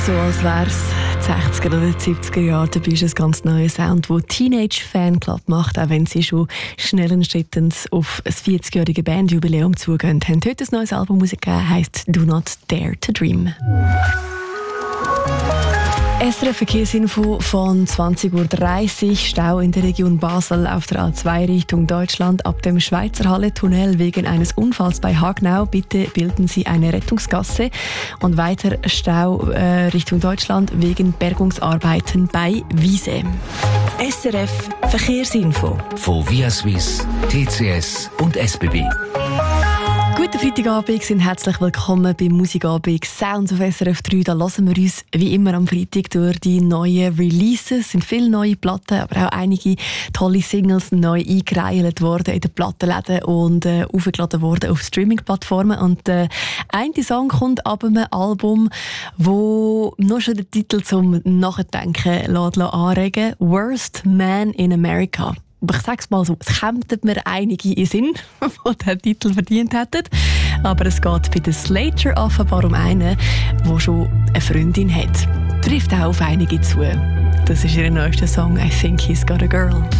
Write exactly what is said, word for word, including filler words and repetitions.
So als wäre es die sechziger oder die siebziger Jahre, dabei ist ein ganz neuer Sound, der Teenage Fanclub macht, auch wenn sie schon schnellen Schrittens auf ein vierzigjähriges Bandjubiläum zugehen. Haben heute ein neues Album rausgegeben, heisst «Do Not Dare to Dream». S R F Verkehrsinfo von zwanzig Uhr dreißig. Stau in der Region Basel auf der A zwei Richtung Deutschland ab dem Schweizer Halle-Tunnel wegen eines Unfalls bei Hagnau. Bitte bilden Sie eine Rettungsgasse. Und weiter Stau äh, Richtung Deutschland wegen Bergungsarbeiten bei Wiese. S R F Verkehrsinfo von Via Suisse, T C S und S B B. Guten Freitagabend, sind herzlich willkommen beim Musikabend Sounds auf S R F drei. Da hören wir uns wie immer am Freitag durch die neuen Releases. Es sind viele neue Platten, aber auch einige tolle Singles neu eingereiht worden in den Plattenläden und äh, aufgeladen worden auf Streaming-Plattformen. Und äh, ein Song kommt ab einem Album, wo noch schon den Titel zum Nachdenken lässt, lässt anregen. «Worst Man in America». Ich sage es mal so, es kämen mir einige in den Sinn, die diesen Titel verdient hätten. Aber es geht bei den Slater offenbar um einen, der schon eine Freundin hat. Trifft auch auf einige zu. Das ist ihr neuester Song «I Think He's Got a Girl».